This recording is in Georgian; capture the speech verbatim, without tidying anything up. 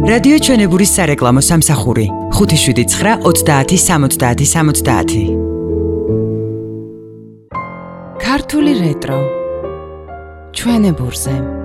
რადიო ჩვენებურის სარეკლამო სამსახური ხუთი შვიდი ცხრა ოცდაათი სამოცდაათი სამოცდაათი. ქართული რეტრო ჩვენებურზე.